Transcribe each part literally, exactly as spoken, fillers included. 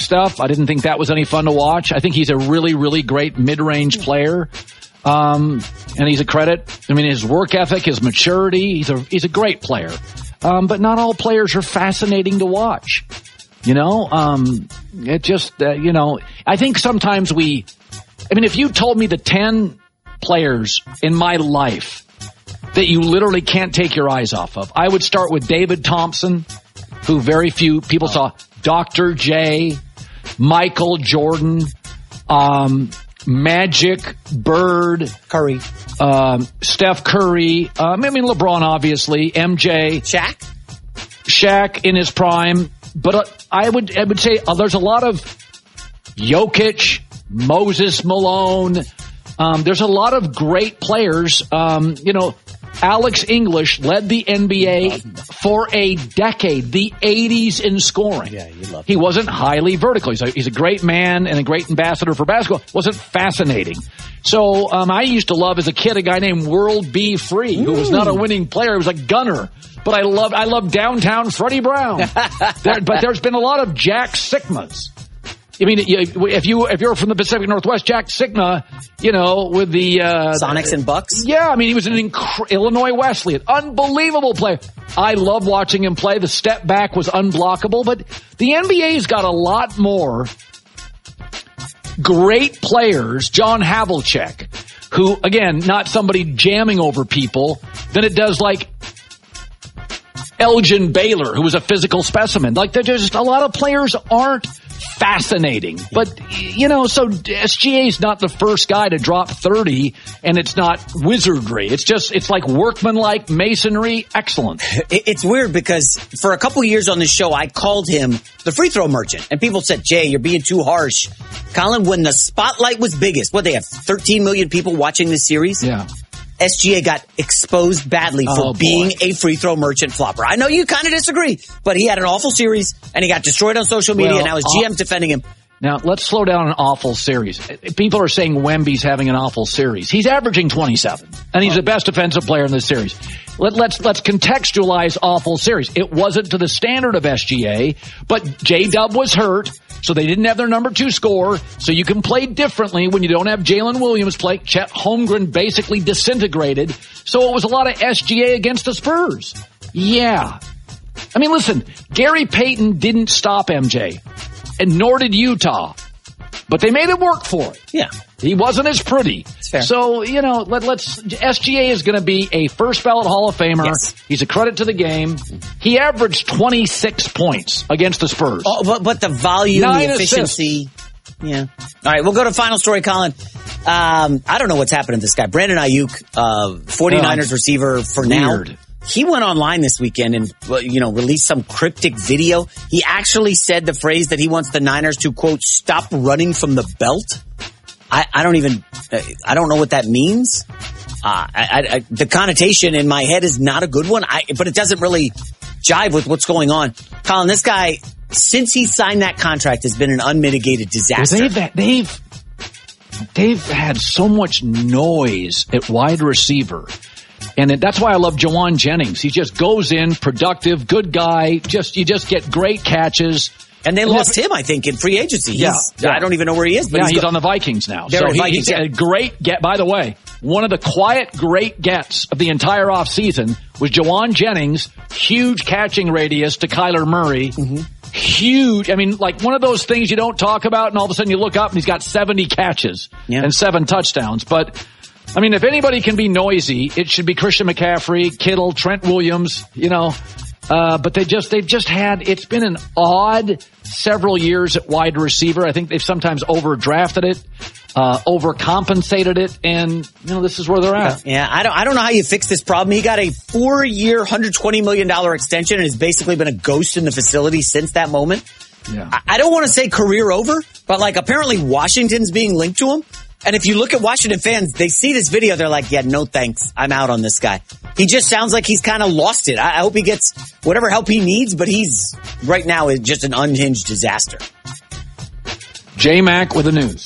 stuff. I didn't think that was any fun to watch. I think he's a really, really great mid-range player. Um, and he's a credit. I mean, his work ethic, his maturity, he's a, he's a great player. Um, but not all players are fascinating to watch. You know, um, it just, uh, you know, I think sometimes we, I mean, if you told me the ten players in my life that you literally can't take your eyes off of, I would start with David Thompson, who very few people saw, Doctor J, Michael Jordan, um, Magic, Bird, Curry, um, Steph Curry, um, I mean, LeBron, obviously, M J, Shaq, Shaq in his prime. But uh, I would, I would say uh, there's a lot of Jokic, Moses Malone. Um, there's a lot of great players. Um, you know, Alex English led the N B A for a decade, the eighties in scoring. Yeah, you love he him. wasn't highly vertical. He's a, he's a great man and a great ambassador for basketball. Wasn't fascinating. So um, I used to love as a kid a guy named World B. Free, who was not a winning player. He was a gunner. But I love I love downtown Freddie Brown. there, but there's been a lot of Jack Sikmas. I mean, if you if you're from the Pacific Northwest, Jack Sikma, you know, with the uh, Sonics and Bucks. Yeah, I mean, he was an inc- Illinois Wesleyan, unbelievable player. I love watching him play. The step back was unblockable. But the N B A's got a lot more great players. John Havlicek, who again, not somebody jamming over people, than it does like Elgin Baylor, who was a physical specimen. Like, there's just a lot of players aren't fascinating. But, you know, so S G A's not the first guy to drop thirty, and it's not wizardry. It's just, it's like workmanlike masonry excellence. It's weird because for a couple years on this show, I called him the free throw merchant. And people said, Jay, you're being too harsh. Colin, when the spotlight was biggest, what, they have thirteen million people watching this series? Yeah. S G A got exposed badly for oh, being a free throw merchant flopper. I know you kind of disagree, but he had an awful series and he got destroyed on social media, well, and now his G M's defending him. Now, let's slow down an awful series. People are saying Wemby's having an awful series. He's averaging twenty-seven, and he's the best defensive player in this series. Let, let's let's contextualize awful series. It wasn't to the standard of S G A, but J-Dub was hurt, so they didn't have their number two scorer, so you can play differently when you don't have Jalen Williams play. Chet Holmgren basically disintegrated, so it was a lot of S G A against the Spurs. Yeah. I mean, listen, Gary Payton didn't stop M J, and nor did Utah, but they made it work for it. Yeah. He wasn't as pretty. It's fair. So, you know, let, let's, S G A is going to be a first ballot Hall of Famer. Yes. He's a credit to the game. He averaged twenty-six points against the Spurs. Oh, but, but the volume, Nine the efficiency. Assists. Yeah. All right, we'll go to final story, Colin. Um, I don't know what's happening to this guy. Brandon Ayuk, uh, 49ers oh, receiver for weird. now. He went online this weekend and, you know, released some cryptic video. He actually said the phrase that he wants the Niners to, quote, stop running from the belt. I, I don't even, I don't know what that means. Uh, I, I, the connotation in my head is not a good one, I, but it doesn't really jive with what's going on. Colin, this guy, since he signed that contract, has been an unmitigated disaster. They've, they've, they've had so much noise at wide receiver. And that's why I love Jawan Jennings. He just goes in, productive, good guy. Just you just get great catches. And they lost him, I think, in free agency. He's, yeah, yeah. I don't even know where he is. But yeah, he's, he's go- on the Vikings now. They're so he, Vikings, he's yeah. a great get. By the way, one of the quiet great gets of the entire offseason was Jawan Jennings. Huge catching radius to Kyler Murray. Mm-hmm. Huge. I mean, like one of those things you don't talk about, and all of a sudden you look up and he's got seventy catches yeah. and seven touchdowns. But I mean, if anybody can be noisy, it should be Christian McCaffrey, Kittle, Trent Williams, you know. Uh, but they just, they've just had, it's been an odd several years at wide receiver. I think they've sometimes overdrafted it, uh, overcompensated it, and, you know, this is where they're at. Yeah, I don't, I don't know how you fix this problem. He got a four-year, one hundred twenty million dollars extension and has basically been a ghost in the facility since that moment. Yeah. I, I don't want to say career over, but like apparently Washington's being linked to him. And if you look at Washington fans, they see this video, they're like, yeah, no thanks. I'm out on this guy. He just sounds like he's kind of lost it. I, I hope he gets whatever help he needs, but he's right now is just an unhinged disaster. J-Mac with the news.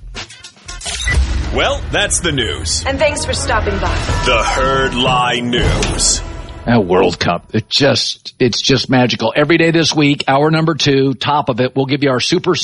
Well, that's the news. And thanks for stopping by. The Herd Lie News. That World Cup, it just, it's just magical. Every day this week, hour number two, top of it, we'll give you our super